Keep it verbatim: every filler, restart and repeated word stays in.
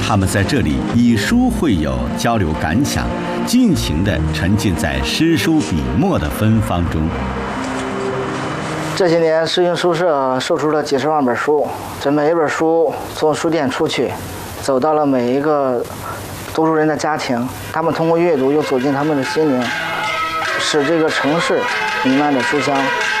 他们在这里以书会友，交流感想，尽情地沉浸在诗书笔墨的芬芳中。 这些年，实行书社售出了几十万本书，这每一本书从书店出去，走到了每一个读书人的家庭，他们通过阅读又走进他们的心灵，使这个城市弥漫着书香。